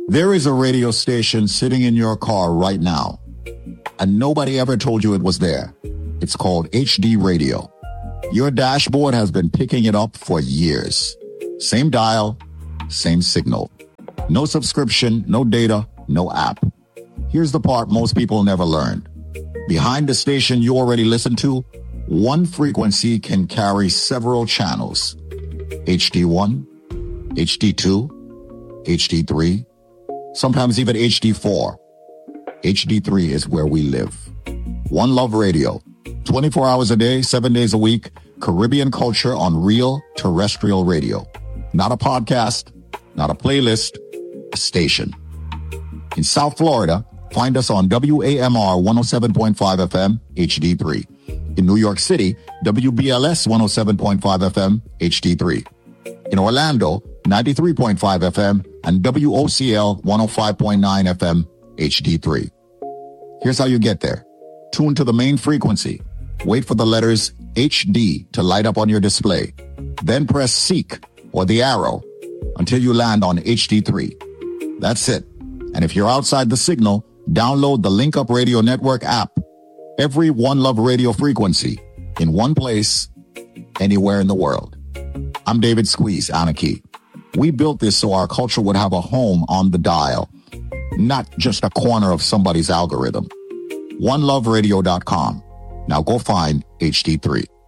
There is a radio station sitting in your car right now, and nobody ever told you it was there. It's called HD Radio. Your dashboard has been picking it up for years. Same dial, same signal. No subscription, no data, no app. Here's the part most people never learned. Behind the station you already listen to, one frequency can carry several channels. HD1, HD2, HD3, sometimes even HD4. HD3 is where we live. One Love Radio, 24 hours a day, 7 days a week, Caribbean culture on real terrestrial radio. Not a podcast, not a playlist, a station. In South Florida, find us on WAMR 107.5 FM, HD3. In New York City, WBLS 107.5 FM, HD3. In Orlando, 93.5 FM and WOCL 105.9 FM, HD3. Here's how you get there. Tune to the main frequency. Wait for the letters HD to light up on your display. Then press Seek or the arrow until you land on HD3. That's it. And if you're outside the signal, download the Link Up Radio Network app. Every One Love Radio frequency in one place, anywhere in the world. I'm David Squeeze, Anarchy. We built this so our culture would have a home on the dial, not just a corner of somebody's algorithm. OneLoveRadio.com. Now go find HD3.